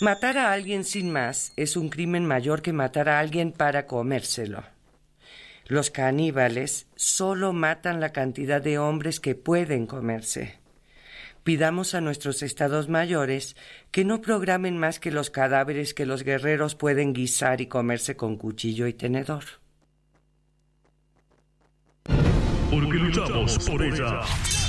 Matar a alguien sin más es un crimen mayor que matar a alguien para comérselo. Los caníbales solo matan la cantidad de hombres que pueden comerse. Pidamos a nuestros estados mayores que no programen más que los cadáveres que los guerreros pueden guisar y comerse con cuchillo y tenedor. Porque luchamos por ella.